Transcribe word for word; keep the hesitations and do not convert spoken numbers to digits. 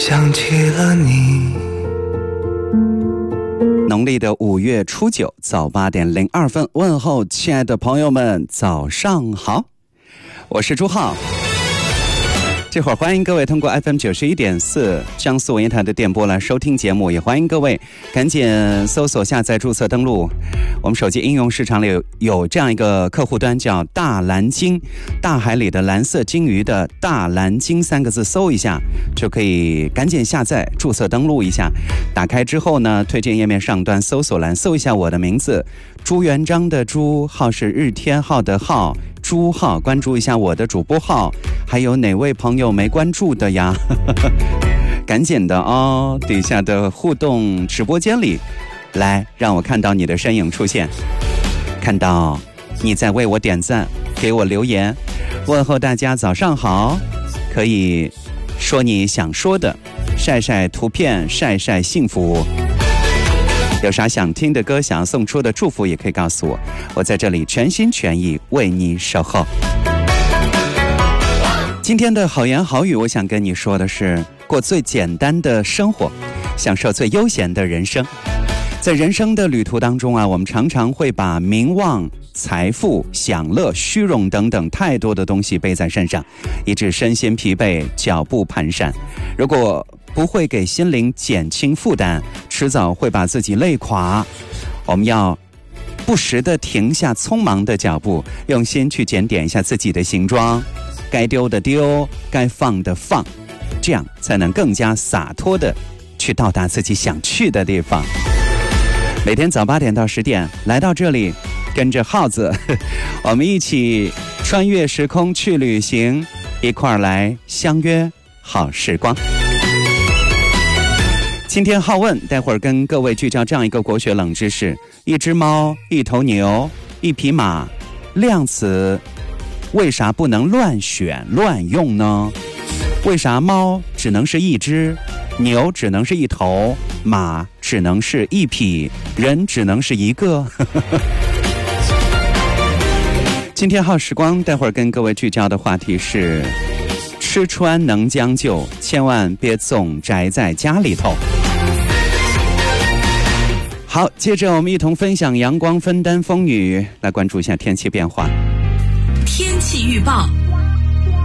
想起了你。 农历的五月初九早八点零二分，问候亲爱的朋友们，早上好，我是朱浩。这会儿欢迎各位通过 F M 九十一点四江苏文艺台的电波来收听节目，也欢迎各位赶紧搜索下载注册登录我们手机应用市场里有有这样一个客户端叫大蓝鲸，大海里的蓝色鲸鱼的大蓝鲸三个字搜一下就可以赶紧下载注册登录一下。打开之后呢，推荐页面上端搜索栏搜一下我的名字朱元璋的朱，号是日天号的号，朱浩，关注一下我的主播号。还有哪位朋友没关注的呀？赶紧的哦，底下的互动直播间里来，让我看到你的身影出现，看到你在为我点赞，给我留言，问候大家早上好，可以说你想说的，晒晒图片，晒晒幸福，有啥想听的歌，想送出的祝福也可以告诉我，我在这里全心全意为你守候。今天的好言好语，我想跟你说的是，过最简单的生活，享受最悠闲的人生。在人生的旅途当中啊，我们常常会把名望、财富、享乐、虚荣等等太多的东西背在身上，以致身心疲惫，脚步蹒跚。如果不会给心灵减轻负担，迟早会把自己累垮。我们要不时地停下匆忙的脚步，用心去检点一下自己的行装，该丢的丢，该放的放，这样才能更加洒脱地去到达自己想去的地方。每天早八点到十点来到这里，跟着耗子我们一起穿越时空去旅行，一块儿来相约好时光。今天好问，待会儿跟各位聚焦这样一个国学冷知识：一只猫，一头牛，一匹马，量词为啥不能乱选乱用呢？为啥猫只能是一只，牛只能是一头，马只能是一匹，人只能是一个？今天好时光，待会儿跟各位聚焦的话题是吃穿能将就，千万别总宅在家里头。好，接着我们一同分享阳光，分担风雨，来关注一下天气变化。 天气预报。